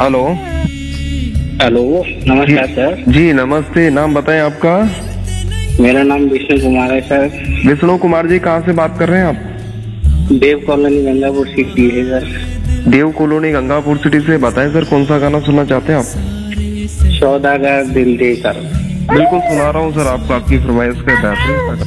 Hello. Hello, नमस्कार sir. जी नमस्ते, नाम बताएं आपका? मेरा नाम विष्णु कुमार है सर। विष्णु कुमार जी, कहाँ से बात कर रहे हैं आप? देव कॉलोनी गंगापुर सिटी है सर। देव कॉलोनी गंगापुर सिटी से। बताएं सर, कौन सा गाना सुनना चाहते हैं आप? सौदागर दिल दे सर। बिल्कुल सुना रहा हूँ सर आपको, आपकी फरमाइश का बेहतरीन